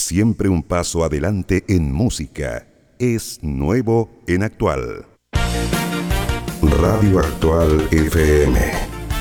Siempre un paso adelante en música. Es nuevo en Actual. Radio Actual FM.